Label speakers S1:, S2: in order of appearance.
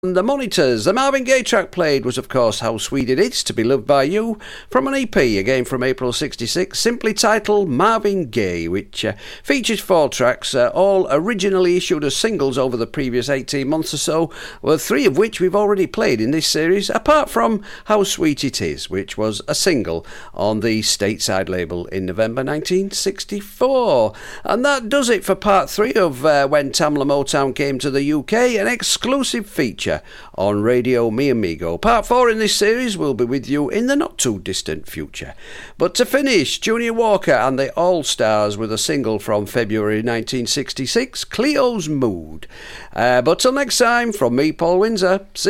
S1: The Monitors. The Marvin Gaye track played was, of course, How Sweet It Is to Be Loved By You, from an EP, again from April 66, simply titled Marvin Gaye, which features 4 tracks, all originally issued as singles over the previous 18 months or so, well, 3 of which we've already played in this series, apart from How Sweet It Is, which was a single on the Stateside label in November 1964. And that does it for part 3 of When Tamla Motown Came to the UK, an exclusive feature on Radio Me Amigo. Part 4 in this series will be with you in the not too distant future. But to finish, Junior Walker and the All Stars with a single from February 1966, Cleo's Mood. But till next time, from me, Paul Windsor, see